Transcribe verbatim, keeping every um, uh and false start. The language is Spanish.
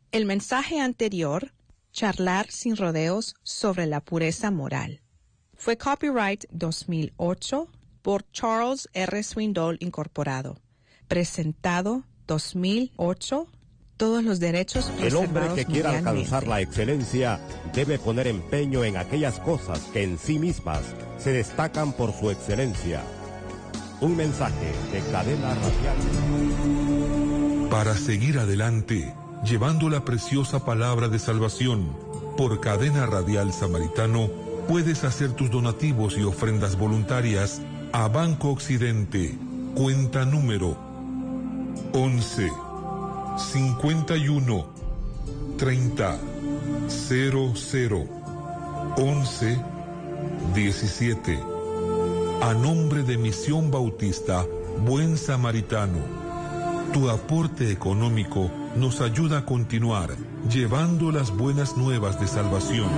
El mensaje anterior, charlar sin rodeos sobre la pureza moral, fue copyright dos mil ocho por Charles R. Swindoll Incorporado. Presentado dos mil ocho, todos los derechos reservados. El hombre que quiera mundialmente. alcanzar la excelencia debe poner empeño en aquellas cosas que en sí mismas se destacan por su excelencia. Un mensaje de Cadena Radial. Para seguir adelante, llevando la preciosa palabra de salvación, por Cadena Radial Samaritano, puedes hacer tus donativos y ofrendas voluntarias a Banco Occidente, cuenta número once, cincuenta y uno, treinta, cero cero, once, diecisiete. A nombre de Misión Bautista Buen Samaritano, tu aporte económico nos ayuda a continuar llevando las buenas nuevas de salvación.